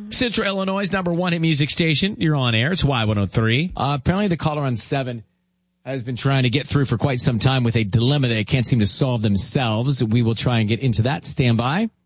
Central Illinois' number one hit music station. You're on air. It's Y103. Apparently the caller on 7 has been trying to get through for quite some time with a dilemma they can't seem to solve themselves. We will try and get into that. Stand by.